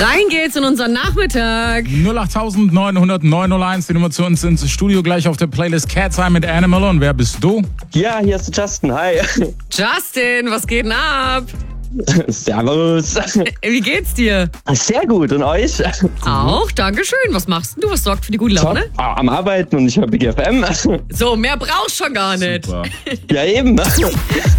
Rein geht's in unseren Nachmittag. 08901, die Nummer zu uns ins Studio, gleich auf der Playlist Cat's Eye mit Animal. Und wer bist du? Ja, hier ist Justin, hi. Justin, was geht denn ab? Servus. Wie geht's dir? Sehr gut, und euch? Auch, dankeschön. Was machst denn du? Was sorgt für die gute Laune? Am Arbeiten und ich höre Big FM. So, mehr brauchst schon gar nicht. Super. Ja, eben.